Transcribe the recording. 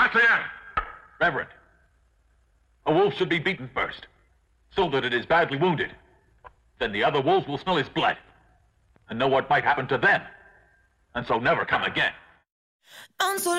Maclear! Reverend, a wolf should be beaten first, so that it is badly wounded. Then the other wolves will smell his blood and know what might happen to them, and so never come again.